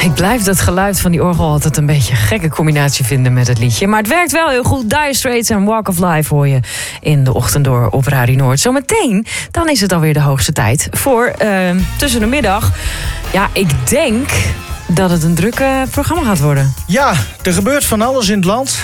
Ik blijf dat geluid van die orgel altijd een beetje een gekke combinatie vinden met het liedje. Maar het werkt wel heel goed. Dire Straits en Walk of Life hoor je in de ochtend door op Radio Noord. Zometeen, dan is het alweer de hoogste tijd voor Tussen de Middag. Ja, ik denk dat het een druk programma gaat worden. Ja, er gebeurt van alles in het land.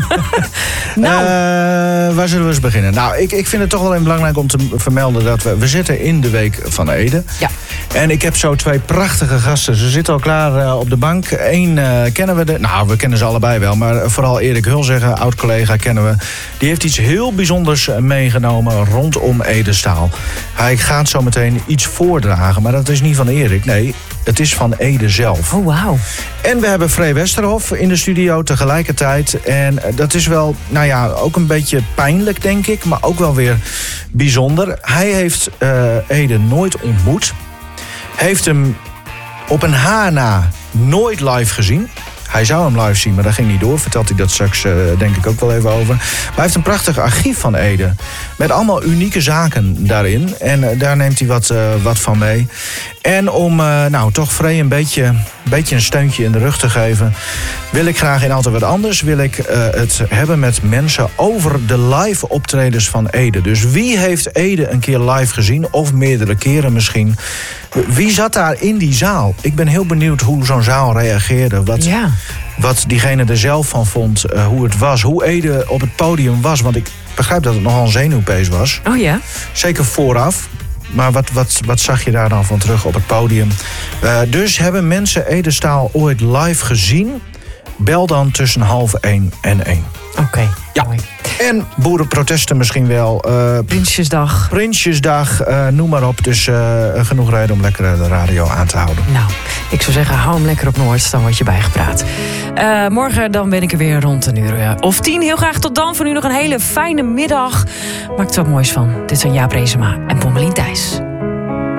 Nou. Waar zullen we eens beginnen? Nou, ik vind het toch wel even belangrijk om te vermelden dat we zitten in de Week van Ede. Ja. En ik heb zo 2 prachtige gasten. Ze zitten al klaar op de bank. Eén kennen we we kennen ze allebei wel. Maar vooral Erik Hulzeggen, oud-collega, kennen we. Die heeft iets heel bijzonders meegenomen rondom Ede-staal. Hij gaat zo meteen iets voordragen. Maar dat is niet van Erik, nee. Het is van Ede zelf. Oh, wauw. En we hebben Free Westerhof in de studio tegelijkertijd. En dat is wel, ook een beetje pijnlijk, denk ik. Maar ook wel weer bijzonder. Hij heeft Ede nooit ontmoet. Heeft hem op een haar na nooit live gezien. Hij zou hem live zien, maar dat ging niet door. Vertelt hij dat straks, denk ik, ook wel even over. Maar hij heeft een prachtig archief van Ede. Met allemaal unieke zaken daarin. En daar neemt hij wat van mee. En om toch Free een beetje een steuntje in de rug te geven, wil ik graag in Altijd Wat Anders het hebben met mensen over de live optredens van Ede. Dus wie heeft Ede een keer live gezien, of meerdere keren misschien? Wie zat daar in die zaal? Ik ben heel benieuwd hoe zo'n zaal reageerde. Wat diegene er zelf van vond, hoe het was. Hoe Ede op het podium was. Want ik begrijp dat het nogal een zenuwpees was. Oh ja? Zeker vooraf. Maar wat zag je daar dan van terug op het podium? Dus hebben mensen Ede-staal ooit live gezien? Bel dan tussen 12:30 en 1. Oké. Ja. Mooi. En boerenprotesten misschien wel. Prinsjesdag, noem maar op. Dus genoeg reden om lekker de radio aan te houden. Nou, ik zou zeggen, hou hem lekker op Noord, dan word je bijgepraat. Morgen dan ben ik er weer rond 9:00 Heel graag tot dan. Voor nu nog een hele fijne middag. Maak er wat moois van. Dit zijn Jaap Reesema en Pommelien Thijs.